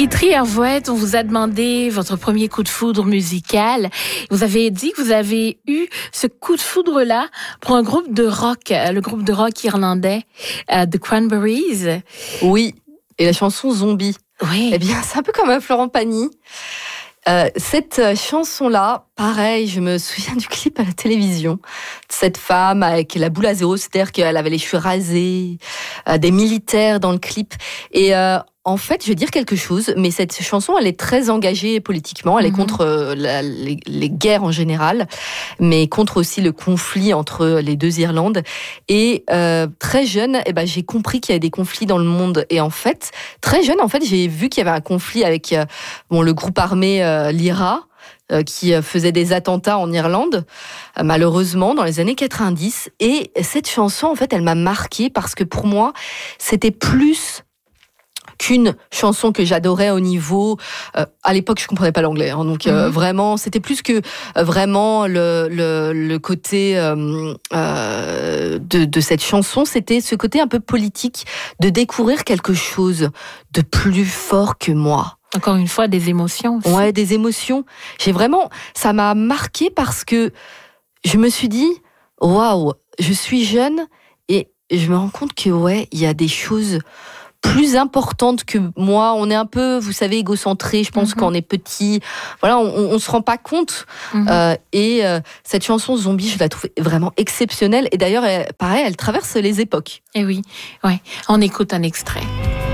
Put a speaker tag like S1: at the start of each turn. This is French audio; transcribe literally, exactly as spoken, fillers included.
S1: Guitry Hervouette, on vous a demandé votre premier coup de foudre musical. Vous avez dit que vous avez eu ce coup de foudre-là pour un groupe de rock, le groupe de rock irlandais, uh, The Cranberries.
S2: Oui, et la chanson Zombie.
S1: Oui.
S2: Eh bien, c'est un peu comme un Florent Pagny. Euh, cette chanson-là, pareil, je me souviens du clip à la télévision. Cette femme avec la boule à zéro, c'est-à-dire qu'elle avait les cheveux rasés, euh, des militaires dans le clip. Et euh, en fait, je vais dire quelque chose, mais cette chanson, elle est très engagée politiquement. Elle mm-hmm. est contre euh, la, les, les guerres en général, mais contre aussi le conflit entre les deux Irlandes. Et euh, très jeune, eh ben, j'ai compris qu'il y avait des conflits dans le monde. Et en fait, très jeune, en fait, j'ai vu qu'il y avait un conflit avec euh, bon, le groupe armé euh, l'I R A, euh, qui faisait des attentats en Irlande, euh, malheureusement, dans les années quatre-vingt-dix. Et cette chanson, en fait, elle m'a marquée parce que pour moi, c'était plus qu'une chanson que j'adorais au niveau... Euh, à l'époque, je comprenais pas l'anglais, hein, donc euh, mmh. vraiment, c'était plus que euh, vraiment le, le, le côté euh, euh, de, de cette chanson, c'était ce côté un peu politique, de découvrir quelque chose de plus fort que moi.
S1: Encore une fois, des émotions aussi.
S2: Ouais, des émotions. J'ai vraiment... Ça m'a marqué parce que je me suis dit, waouh, je suis jeune et je me rends compte que, ouais, il y a des choses plus importante que moi. On est un peu, vous savez, égocentré. Je pense mm-hmm. quand on est petit, voilà, on, on, on se rend pas compte. Mm-hmm. Euh, et euh, cette chanson Zombie, je la trouve vraiment exceptionnelle. Et d'ailleurs, elle, pareil, elle traverse les époques.
S1: Et oui, ouais. On écoute un extrait.